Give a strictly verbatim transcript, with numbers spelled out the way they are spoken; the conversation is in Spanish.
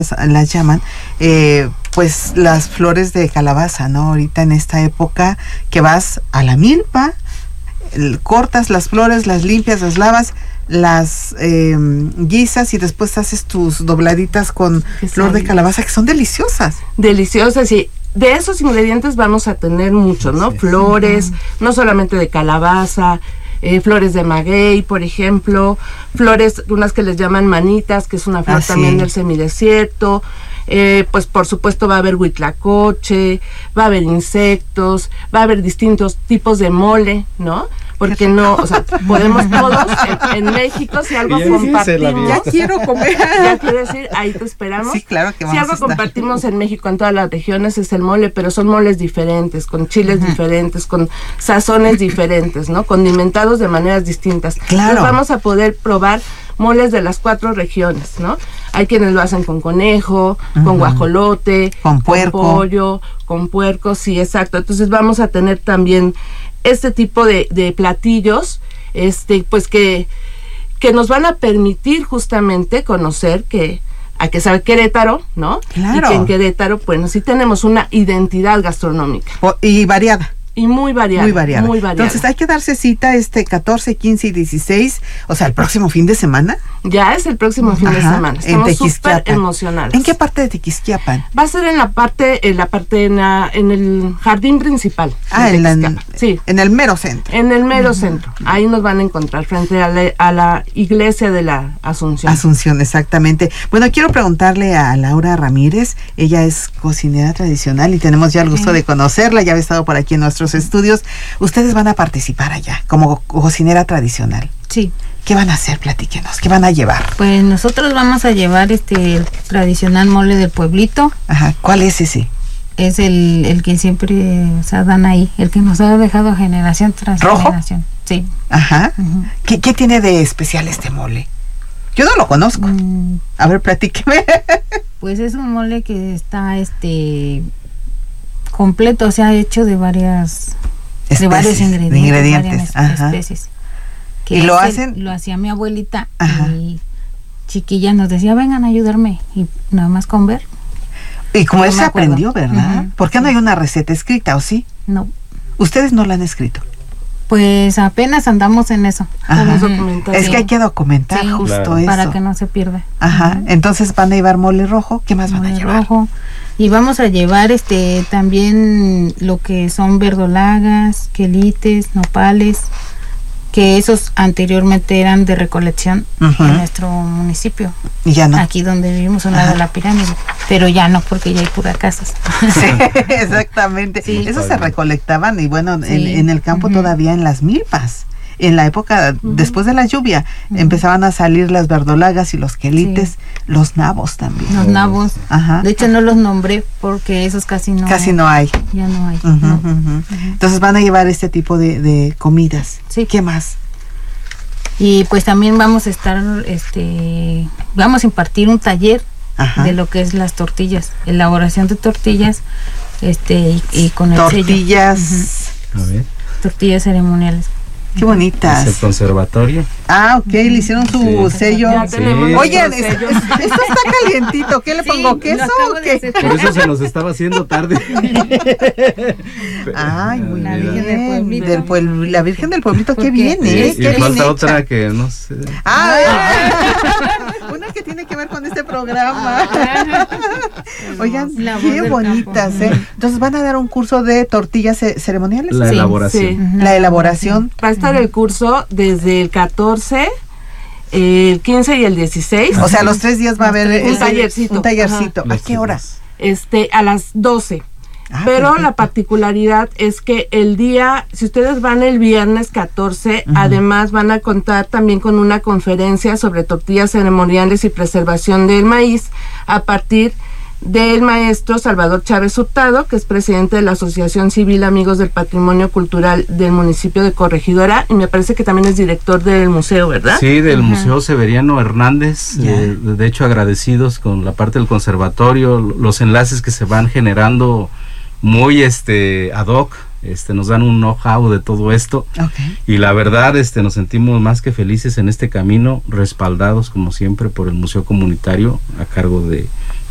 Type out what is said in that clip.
las llaman, eh, pues las flores de calabaza, ¿no? Ahorita en esta época que vas a la milpa, el, cortas las flores, las limpias, las lavas, las eh, guisas y después haces tus dobladitas con flor de calabaza, que son deliciosas. Deliciosas, y de esos ingredientes vamos a tener mucho, ¿no? Sí, flores, sí. No solamente de calabaza, Eh, flores de maguey, por ejemplo, flores, unas que les llaman manitas, que es una flor ah, también sí. del semidesierto, eh, pues por supuesto va a haber huitlacoche, va a haber insectos, va a haber distintos tipos de mole, ¿no? Porque no, o sea, podemos todos en, en México, si algo compartimos. Ya quiero comer. Ya quiero decir, ahí te esperamos. Sí, claro que vamos Si algo a estar. compartimos en México, en todas las regiones, es el mole, pero son moles diferentes, con chiles uh-huh. diferentes, con sazones diferentes, ¿no? Condimentados de maneras distintas. Claro. Entonces vamos a poder probar moles de las cuatro regiones, ¿no? Hay quienes lo hacen con conejo, uh-huh. con guajolote, con puerco, con pollo, con puerco, sí, exacto. Entonces vamos a tener también este tipo de, de platillos, este, pues que, que nos van a permitir justamente conocer que a que sabe Querétaro, ¿no? Claro. Y que en Querétaro, bueno, sí tenemos una identidad gastronómica. O, y variada. Y muy variada. Muy variada. Muy variada. Entonces hay que darse cita este catorce, quince y dieciséis, o sea, el próximo fin de semana. Ya es el próximo fin Ajá, de semana. Estamos súper emocionados. ¿En qué parte de Tequisquiapan? Va a ser en la parte, en la parte, en, la, en el jardín principal. Ah, en, en, la, sí. en el mero centro. En el mero uh-huh. centro. Ahí nos van a encontrar frente a la, a la iglesia de la Asunción. Asunción, exactamente. Bueno, quiero preguntarle a Laura Ramírez. Ella es cocinera tradicional y tenemos ya el gusto sí. de conocerla. Ya ha estado por aquí en nuestros estudios. Ustedes van a participar allá como cocinera tradicional. Sí. ¿Qué van a hacer? Platíquenos. ¿Qué van a llevar? Pues nosotros vamos a llevar este el tradicional mole del pueblito. Ajá. ¿Cuál es ese? Es el, el que siempre o sea, dan ahí, el que nos ha dejado generación tras ¿Rojo? generación. Sí. Ajá. Uh-huh. ¿Qué, ¿Qué tiene de especial este mole? Yo no lo conozco. Mm. A ver, platíqueme. Pues es un mole que está este completo, o sea, hecho de varias especies, de varios ingredientes, de ingredientes. Varias Ajá. especies. Que y lo ese, hacen lo hacía mi abuelita. Ajá. Y chiquilla nos decía vengan a ayudarme y nada más con ver. Y como él se aprendió, ¿verdad? Uh-huh. ¿Por qué no hay una receta escrita, o sí? No. ¿Ustedes no la han escrito? Pues apenas andamos en eso. Es que hay que documentar sí, justo claro. eso. Para que no se pierda. Ajá. Uh-huh. Entonces van a llevar mole rojo. ¿Qué más mole van a llevar? Rojo. Y vamos a llevar este también lo que son verdolagas, quelites, nopales, que esos anteriormente eran de recolección uh-huh. en nuestro municipio. Y ya no. Aquí donde vivimos, un lado de la pirámide. Pero ya no, porque ya hay puras casas. Sí, exactamente. Sí. Esos se recolectaban y bueno, sí. en, en el campo uh-huh. todavía en las milpas. En la época, uh-huh. después de la lluvia, uh-huh. empezaban a salir las verdolagas y los quelites, sí. los nabos también. Los nabos. Ajá. De hecho, no los nombré porque esos casi no. Casi no hay. Ya no hay. Uh-huh, no. uh-huh. Uh-huh. Entonces van a llevar este tipo de, de comidas. Sí. ¿Qué más? Y pues también vamos a estar, este, vamos a impartir un taller Ajá. de lo que es las tortillas, elaboración de tortillas, este, y, y con el tortillas. sello. Uh-huh. A ver. Tortillas ceremoniales. Qué bonitas. Es el conservatorio. Ah, ok, le hicieron su sí. sello. Sí. Oye, esto, esto está calientito. ¿Qué le sí, pongo? ¿Queso o qué? Por eso se nos estaba haciendo tarde. Ay, muy la bien. Virgen del Pueblito. Del pueblo, la Virgen del Pueblito, qué bien, ¿eh? Y, y falta otra que no sé. Ah, una que tiene que ver con este programa. Oigan, qué bonitas, ¿eh? Entonces van a dar un curso de tortillas ceremoniales. La sí, elaboración. Sí. La elaboración. Va a estar el curso desde el catorce, el quince y el dieciséis. O sea, los tres días va a haber un el, tallercito. Un tallercito. Ajá. ¿A qué horas? Este, a las doce. Ah, pero perfecto. La particularidad es que el día, si ustedes van el viernes catorce, uh-huh. además van a contar también con una conferencia sobre tortillas ceremoniales y preservación del maíz a partir del maestro Salvador Chávez Hurtado, que es presidente de la Asociación Civil Amigos del Patrimonio Cultural del municipio de Corregidora, y me parece que también es director del museo, ¿verdad? Sí, del uh-huh. Museo Severiano Hernández, yeah. eh, de hecho agradecidos con la parte del conservatorio, los enlaces que se van generando muy este ad hoc, este nos dan un know-how de todo esto, okay. y la verdad este nos sentimos más que felices en este camino, respaldados como siempre por el Museo Comunitario a cargo de